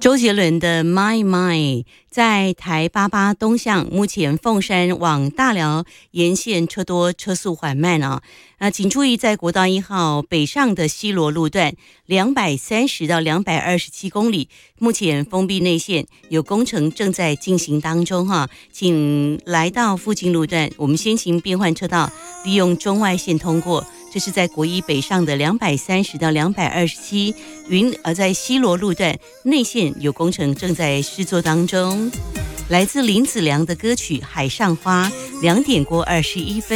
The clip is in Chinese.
周杰伦的 My My 在台88东向，目前凤山往大寮沿线车多车速缓慢请注意在国道1号北上的西螺路段230到227公里，目前封闭内线，有工程正在进行当中请来到附近路段，我们先行变换车道，利用中外线通过。这是在国一北上的230到227，在西螺路段内线有工程正在施作当中。来自林子良的歌曲《海上花》，2点过21分。